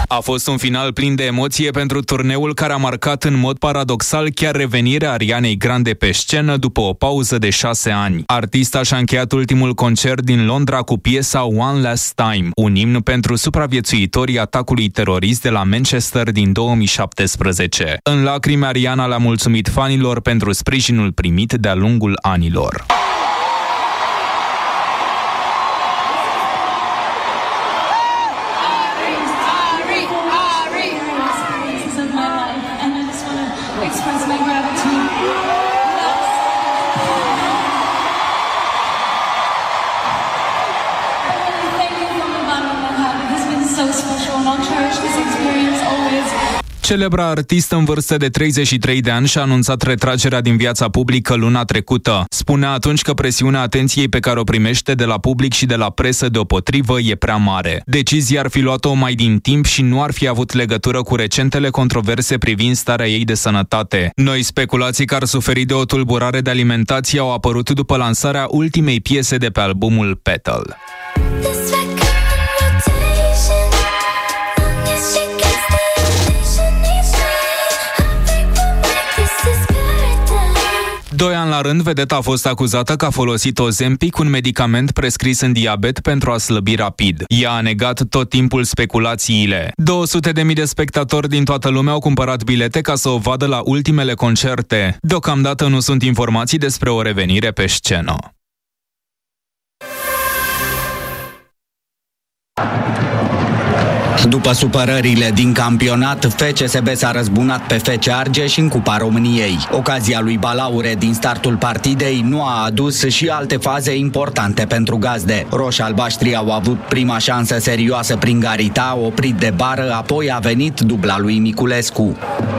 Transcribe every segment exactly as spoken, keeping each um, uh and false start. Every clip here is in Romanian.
A fost un final plin de emoție pentru turneul care a marcat în mod paradoxal chiar revenirea Arianei Grande pe scenă după o pauză de șase ani. Artista și-a încheiat ultimul concert din Londra cu piesa One Last Time, un imn pentru supraviețuitorii atacului terorist de la Manchester din două mii șaptesprezece. În lacrimi, Ariana le-a mulțumit fanilor pentru sprijinul primit de-a lungul anilor. Celebra artistă în vârstă de treizeci și trei de ani și-a anunțat retragerea din viața publică luna trecută. Spunea atunci că presiunea atenției pe care o primește de la public și de la presă deopotrivă e prea mare. Decizia ar fi luat-o mai din timp și nu ar fi avut legătură cu recentele controverse privind starea ei de sănătate. Noi speculații că ar suferi de o tulburare de alimentație au apărut după lansarea ultimei piese de pe albumul Petal. Doi ani la rând, vedeta a fost acuzată că a folosit Ozempic, un medicament prescris în diabet pentru a slăbi rapid. Ea a negat tot timpul speculațiile. două sute de mii de spectatori din toată lumea au cumpărat bilete ca să o vadă la ultimele concerte. Deocamdată nu sunt informații despre o revenire pe scenă. După supărările din campionat, F C S B s-a răzbunat pe F C Argeș în Cupa României. Ocazia lui Balaure din startul partidei nu a adus și alte faze importante pentru gazde. Roșii-albaștri au avut prima șansă serioasă prin Garita, oprit de bară, apoi a venit dubla lui Miculescu.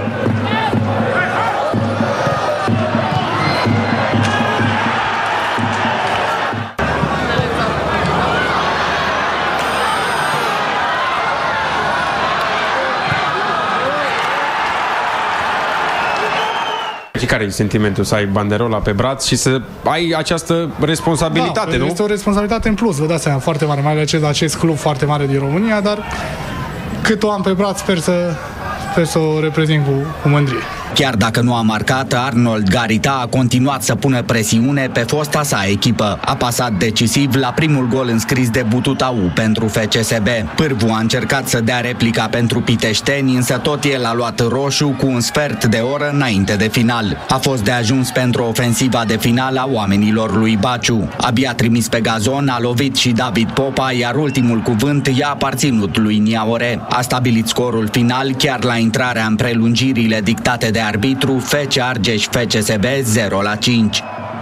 Și care e sentimentul să ai banderola pe braț și să ai această responsabilitate, da, nu? Este o responsabilitate în plus, vă dați seama, foarte mare, mai ales acest club foarte mare din România, dar cât o am pe braț, sper să, sper să o reprezint cu, cu mândrie. Chiar dacă nu a marcat, Arnold Garita a continuat să pună presiune pe fosta sa echipă. A pasat decisiv la primul gol înscris de Bututau pentru F C S B. Pârvu a încercat să dea replica pentru piteșteni, însă tot el a luat roșu cu un sfert de oră înainte de final. A fost de ajuns pentru ofensiva de final a oamenilor lui Baciu. Abia trimis pe gazon, a lovit și David Popa, iar ultimul cuvânt i-a aparținut lui Niaore. A stabilit scorul final chiar la intrarea în prelungirile dictate de arbitru. F C Argeș F C S B zero la cinci.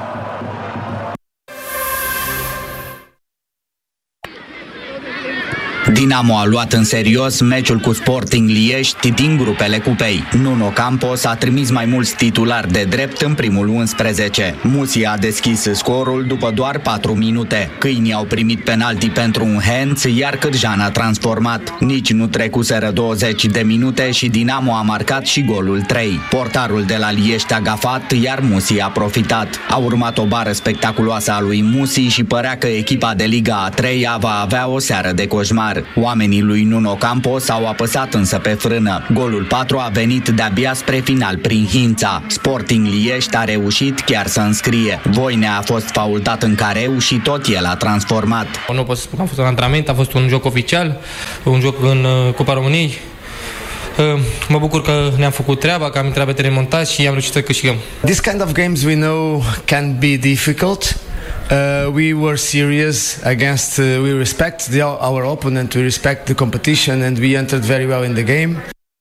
Dinamo a luat în serios meciul cu Sporting Liești din grupele cupei. Nuno Campos a trimis mai mulți titulari de drept în primul unsprezece. Musi a deschis scorul după doar patru minute. Câinii au primit penalti pentru un hands, iar Cârjan a transformat. Nici nu trecuseră douăzeci de minute și Dinamo a marcat și golul trei. Portarul de la Liești a gafat, iar Musi a profitat. A urmat o bară spectaculoasă a lui Musi și părea că echipa de Liga a treia va avea o seară de coșmar. Oamenii lui Nuno Campos au apăsat însă pe frână. Golul patru a venit de-abia spre final prin Hința. Sporting Liești a reușit chiar să înscrie. Voinea a fost faultat în careu și tot el a transformat. Nu pot să spun că a fost un antrenament, a fost un joc oficial, un joc în Cupa României. Mă bucur că ne-am făcut treaba, că am intrat pe teren montat și am reușit să câștigăm. This kind of games we know can be difficult. Uh, we were serious against, uh, we respect the, our opponent, we respect the competition and we entered very well in the game.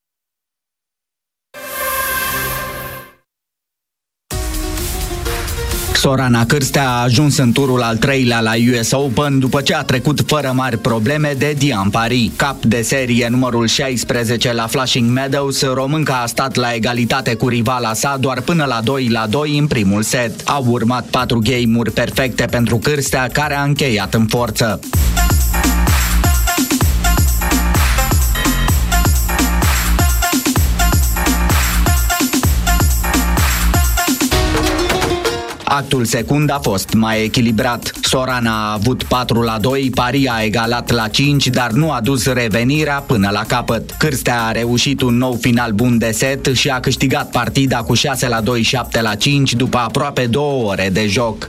Sorana Cârstea a ajuns în turul al treilea la U S Open după ce a trecut fără mari probleme de Diane Paris. Cap de serie numărul șaisprezece la Flushing Meadows, românca a stat la egalitate cu rivala sa doar până la doi la doi în primul set. Au urmat patru game-uri perfecte pentru Cârstea, care a încheiat în forță. Actul secund a fost mai echilibrat. Sorana a avut patru la doi, Paris a egalat la cinci, dar nu a dus revenirea până la capăt. Cârstea a reușit un nou final bun de set și a câștigat partida cu șase la doi, șapte la cinci după aproape două ore de joc.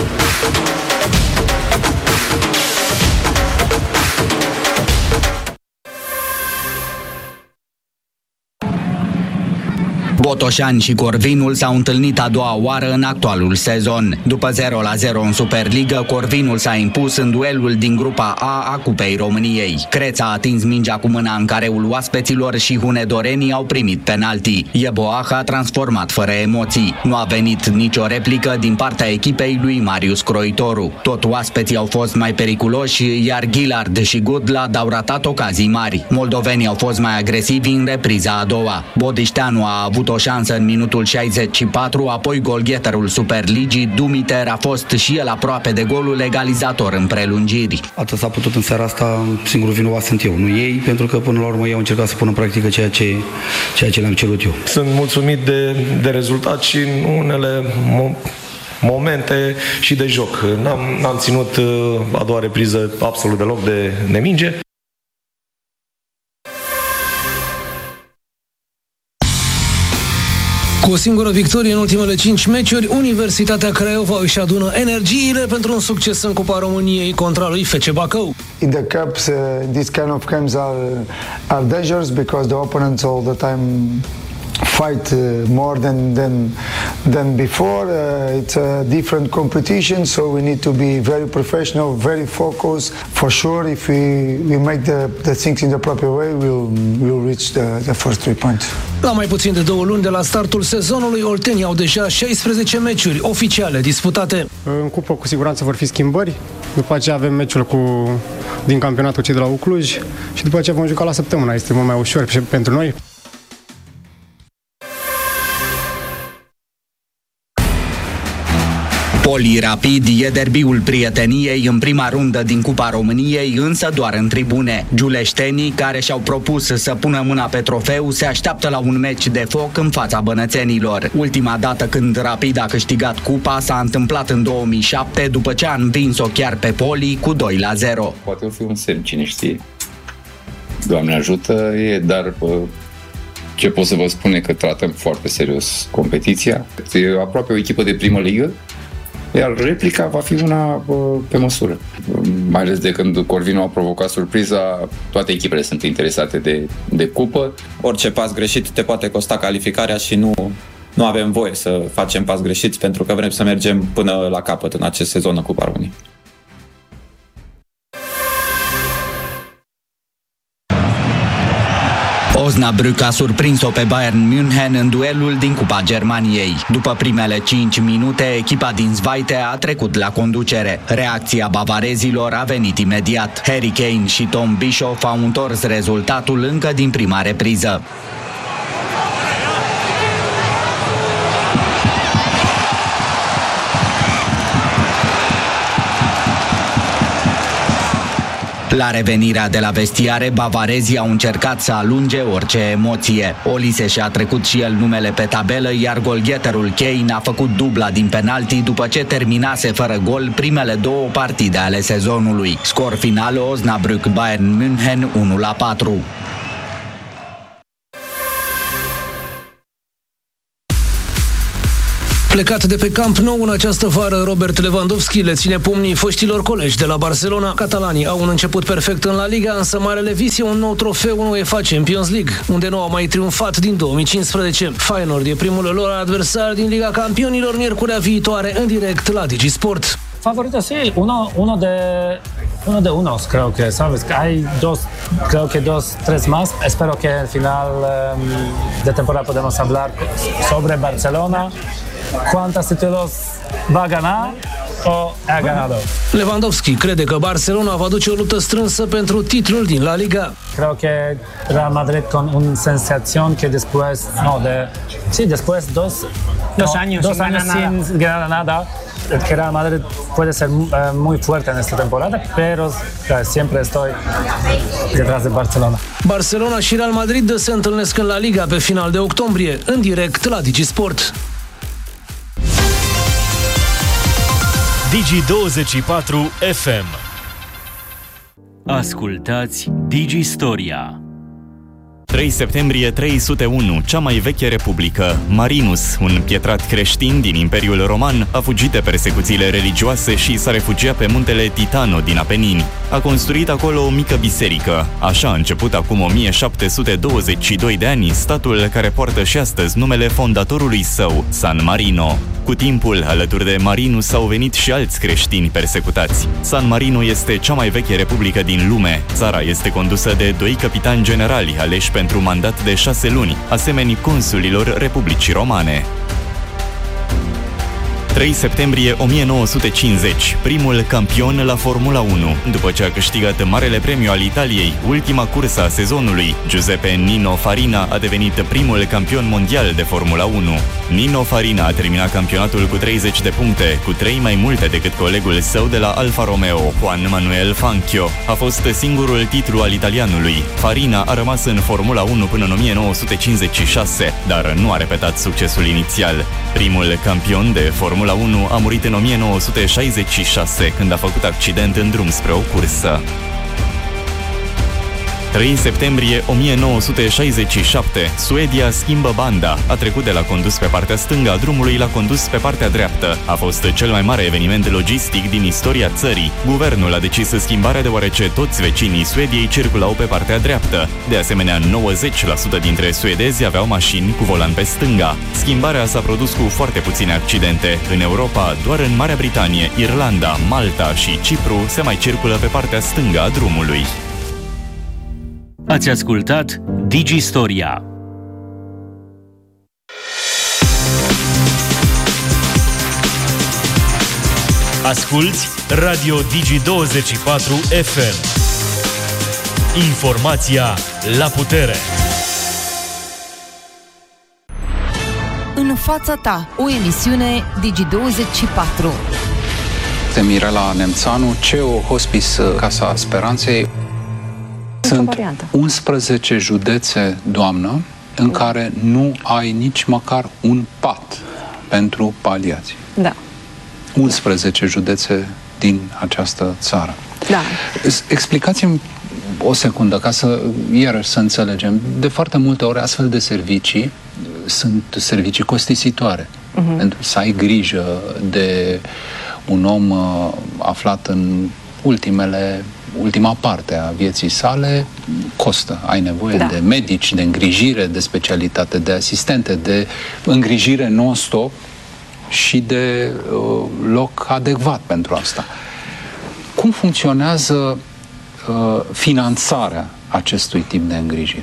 Botoșani și Corvinul s-au întâlnit a doua oară în actualul sezon. După zero la zero în Superligă, Corvinul s-a impus în duelul din grupa A a Cupei României. Creț a atins mingea cu mâna în careul oaspeților și hunedorenii au primit penalti. Yeboah a transformat fără emoții. Nu a venit nicio replică din partea echipei lui Marius Croitoru. Tot oaspeții au fost mai periculoși, iar Gilard și Goodlad au ratat ocazii mari. Moldovenii au fost mai agresivi în repriza a doua. Bodișteanu a avut o șansă în minutul șaizeci și patru, apoi golgheterul Superligii, Dumiter, a fost și el aproape de golul egalizator în prelungiri. Atât s-a putut în seara asta, singurul vinovat sunt eu, nu ei, pentru că până la urmă ei au încercat să pună în practică ceea ce, ceea ce le-am cerut eu. Sunt mulțumit de, de rezultat și în unele mo- momente și de joc. N-am, n-am ținut a doua repriză absolut deloc de, de minge. Cu o singură victorie în ultimele cinci meciuri, Universitatea Craiova își adună energiile pentru un succes în Cupa României contra lui F C Bacău. In the cups, uh, these kind of games are are dangerous because the opponents all the time fight uh, more than than than before. Uh, it's a different competition, so we need to be very professional, very focused. For sure, if we we make the the things in the proper way, we'll we'll reach the the first three points. La mai puțin de două luni de la startul sezonului, oltenii au deja șaisprezece meciuri oficiale disputate. În cupă cu siguranță vor fi schimbări. După aceea avem meciul cu din campionatul cei de la Ucluj și după aceea vom juca la săptămâna. Este mult mai ușor pentru noi. Poli Rapid e derbiul prieteniei în prima rundă din Cupa României, însă doar în tribune. Giuleștenii, care și-au propus să pună mâna pe trofeu, se așteaptă la un meci de foc în fața bănățenilor. Ultima dată când Rapid a câștigat cupa s-a întâmplat în două mii șapte, după ce a învins-o chiar pe Poli cu doi la zero. Poate o fi un semn, cine știe. Doamne ajută, e, dar ce pot să vă spun e că tratăm foarte serios competiția. E aproape o echipă de primă ligă, iar replica va fi una pe măsură. Mai ales de când Corvinul a provocat surpriza, toate echipele sunt interesate de, de cupă. Orice pas greșit te poate costa calificarea și nu, nu avem voie să facem pas greșiți pentru că vrem să mergem până la capăt în acest sezon în Cupa României. Osnabrück a surprins-o pe Bayern München în duelul din Cupa Germaniei. După primele cinci minute, echipa din Zweite a trecut la conducere. Reacția bavarezilor a venit imediat. Harry Kane și Tom Bischoff au întors rezultatul încă din prima repriză. La revenirea de la vestiare, bavarezii au încercat să alunge orice emoție. Olise și-a trecut și el numele pe tabelă, iar golgheterul Kane a făcut dubla din penalti după ce terminase fără gol primele două partide ale sezonului. Scor final Osnabrück Bayern München unu la patru. Plecat de pe Camp Nou în această vară, Robert Lewandowski le ține pumnii foștilor colegi de la Barcelona. Catalanii au un început perfect în La Liga, însă marele vis e un nou trofeu în UEFA Champions League, unde nu au mai triumfat din două mii cincisprezece. Feyenoord e primul lor adversar din Liga Campionilor miercurea viitoare en direct la Digisport. Favorito, sí, uno, uno de uno de unos, creo que, sabes, hay dos, creo que dos, tres más. Espero que al final um, de temporada podemos hablar sobre Barcelona. ¿Cuántos títulos va a ganar o ha ganado? Lewandowski crede că Barcelona va duce o luptă strânsă pentru titlul din La Liga. Creo que Real Madrid con una sensación que después, no, de, sí, después dos, dos no, años, dos sin, años ganar sin ganar nada. Que Real Madrid puede ser uh, muy fuerte en esta temporada, pero uh, siempre estoy detrás de Barcelona. Barcelona și Real Madrid se întâlnesc în La Liga pe final de octombrie, în direct la Digisport. Digi douăzeci și patru F M. Ascultați Digistoria. trei septembrie trei sute unu, cea mai veche republică. Marinus, un pietrat creștin din Imperiul Roman, a fugit de persecuțiile religioase și s-a refugiat pe muntele Titano din Apenini. A construit acolo o mică biserică. Așa a început acum o mie șapte sute douăzeci și doi de ani statul care poartă și astăzi numele fondatorului său, San Marino. Cu timpul, alături de Marinus au venit și alți creștini persecutați. San Marino este cea mai veche republică din lume. Țara este condusă de doi capitani generali aleși pentru mandat de șase luni, asemeni consulilor Republicii Romane. trei septembrie o mie nouă sute cincizeci, primul campion la Formula unu. După ce a câștigat Marele Premiu al Italiei, ultima cursă a sezonului, Giuseppe Nino Farina a devenit primul campion mondial de Formula unu. Nino Farina a terminat campionatul cu treizeci de puncte, cu trei mai multe decât colegul său de la Alfa Romeo, Juan Manuel Fangio. A fost singurul titlu al italianului. Farina a rămas în Formula unu până în o mie nouă sute cincizeci și șase, dar nu a repetat succesul inițial. Primul campion de Formula unu a murit în o mie nouă sute șaizeci și șase, când a făcut accident în drum spre o cursă. trei septembrie o mie nouă sute șaizeci și șapte, Suedia schimbă banda. A trecut de la condus pe partea stângă a drumului la condus pe partea dreaptă. A fost cel mai mare eveniment logistic din istoria țării. Guvernul a decis schimbarea deoarece toți vecinii Suediei circulau pe partea dreaptă. De asemenea, nouăzeci la sută dintre suedezi aveau mașini cu volan pe stânga. Schimbarea s-a produs cu foarte puține accidente. În Europa, doar în Marea Britanie, Irlanda, Malta și Cipru se mai circulă pe partea stângă a drumului. Ați ascultat Digistoria. Asculți Radio Digi douăzeci și patru F M. Informația la putere. În fața ta, o emisiune Digi douăzeci și patru. Mirela Nemțanu, C E O Hospice Casa Speranței. Sunt unsprezece județe, doamnă, în care nu ai nici măcar un pat pentru paliații. Da. unsprezece județe din această țară. Da. Explicați-mi o secundă, ca să, iarăși, să înțelegem. De foarte multe ori, astfel de servicii sunt servicii costisitoare. Uh-huh. Pentru să ai grijă de un om uh, aflat în ultimele ultima parte a vieții sale, costă. Ai nevoie da. de medici, de îngrijire, de specialitate, de asistente, de îngrijire non-stop și de uh, loc adecvat pentru asta. Cum funcționează uh, finanțarea acestui tip de îngrijire?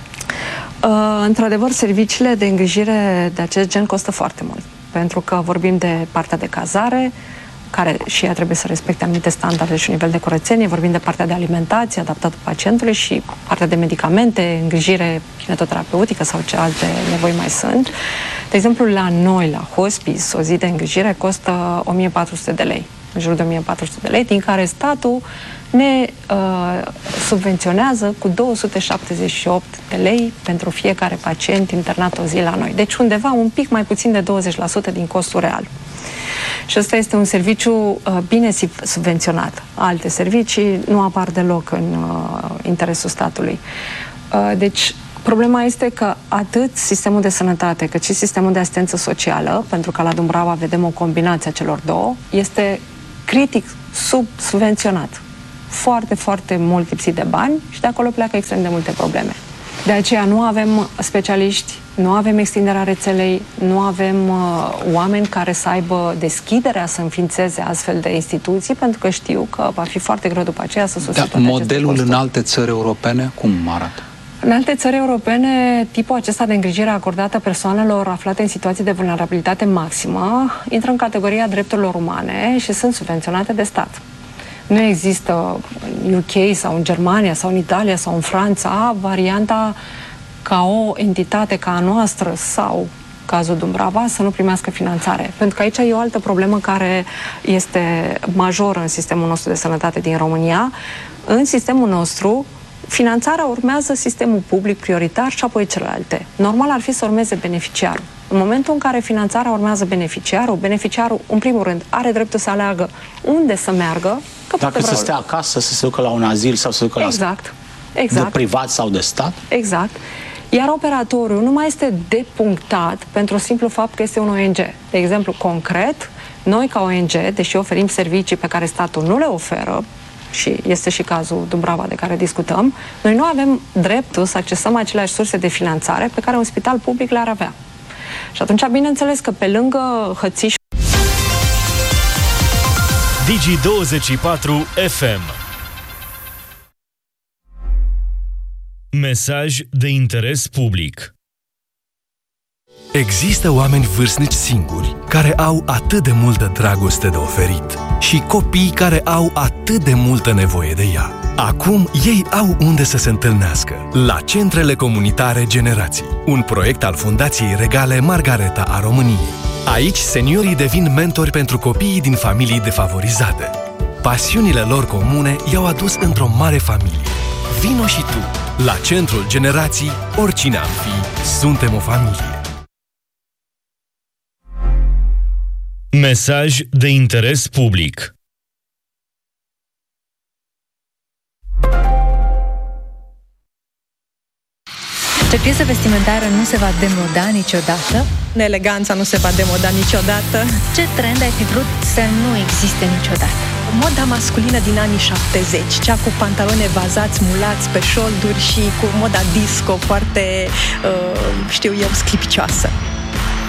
Uh, într-adevăr, serviciile de îngrijire de acest gen costă foarte mult, pentru că vorbim de partea de cazare, care și ea trebuie să respecte anumite standarde și un nivel de curățenie, vorbim de partea de alimentație adaptată pacientului și partea de medicamente, îngrijire kinetoterapeutică sau ce alte nevoi mai sunt. De exemplu, la noi, la hospice, o zi de îngrijire costă o mie patru sute de lei, în jur de o mie patru sute de lei, din care statul ne uh, subvenționează cu două sute șaptezeci și opt de lei pentru fiecare pacient internat o zi la noi. Deci undeva un pic mai puțin de douăzeci la sută din costul real. Și ăsta este un serviciu uh, bine subvenționat. Alte servicii nu apar deloc în uh, interesul statului. Uh, deci, problema este că atât sistemul de sănătate, cât și sistemul de asistență socială, pentru că la Dumbrava vedem o combinație a celor două, este critic subvenționat. Foarte, foarte mult lipsit de bani și de acolo pleacă extrem de multe probleme. De aceea nu avem specialiști, nu avem extinderea rețelei, nu avem uh, oameni care să aibă deschiderea să înființeze astfel de instituții, pentru că știu că va fi foarte greu după aceea să susțină da, modelul în alte țări europene, cum arată? În alte țări europene, tipul acesta de îngrijire acordată persoanelor aflate în situații de vulnerabilitate maximă intră în categoria drepturilor umane și sunt subvenționate de stat. Nu există în U K sau în Germania sau în Italia sau în Franța varianta ca o entitate ca a noastră sau cazul Dumbrava să nu primească finanțare. Pentru că aici e o altă problemă care este majoră în sistemul nostru de sănătate din România. În sistemul nostru, finanțarea urmează sistemul public prioritar și apoi celelalte. Normal ar fi să urmeze beneficiarul. În momentul în care finanțarea urmează beneficiarul, beneficiarul, în primul rând, are dreptul să aleagă unde să meargă. Că Dacă să stea acasă, să se ducă la un azil sau să se ducă exact. la exact. de privat sau de stat. Exact. Iar operatorul nu mai este depunctat pentru simplu fapt că este un O N G. De exemplu, concret, noi ca O N G, deși oferim servicii pe care statul nu le oferă, și este și cazul Dubrava de care discutăm, noi nu avem dreptul să accesăm aceleași surse de finanțare pe care un spital public le-ar avea. Și atunci, bineînțeles că pe lângă hățiș Digi douăzeci și patru F M. Mesaj de interes public. Există oameni vârstnici singuri care au atât de multă dragoste de oferit și copii care au atât de multă nevoie de ea. Acum ei au unde să se întâlnească, la Centrele Comunitare Generații, un proiect al Fundației Regale Margareta a României. Aici seniorii devin mentori pentru copiii din familii defavorizate. Pasiunile lor comune i-au adus într-o mare familie. Vino și tu! La Centrul Generații, oricine am fi, suntem o familie. Mesaj de interes public. Ce piesă vestimentară nu se va demoda niciodată? Eleganța nu se va demoda niciodată. Ce trend ai fi vrut să nu existe niciodată? Moda masculină din anii șaptezeci, cea cu pantaloni evazați, mulați pe șolduri și cu moda disco foarte, uh, știu eu, sclipicioasă.